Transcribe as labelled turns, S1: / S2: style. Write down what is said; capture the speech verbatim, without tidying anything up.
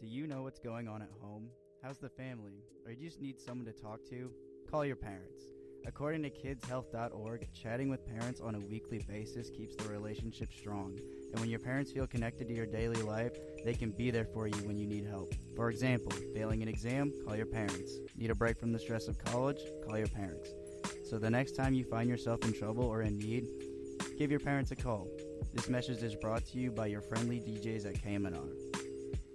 S1: Do you know what's going on at home? How's the family? Or you just need someone to talk to? Call your parents. According to kids health dot org, chatting with parents on a weekly basis keeps the relationship strong. And when your parents feel connected to your daily life, they can be there for you when you need help. For example, failing an exam, call your parents. Need a break from the stress of college? Call your parents. So the next time you find yourself in trouble or in need, give your parents a call. This message is brought to you by your friendly D Js at K M N R.